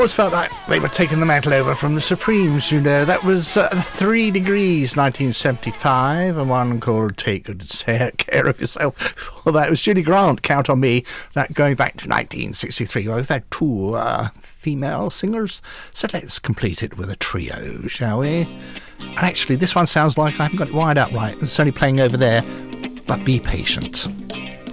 always felt like they were taking the mantle over from the Supremes, you know. That was 3 Degrees, 1975, and one called Take Good Care of Yourself. Before that, it was Judy Grant, Count on Me. That going back to 1963. Well, we've had 2 female singers, so let's complete it with a trio, shall we? And actually, this one sounds like I haven't got it wired up right. It's only playing over there, but be patient.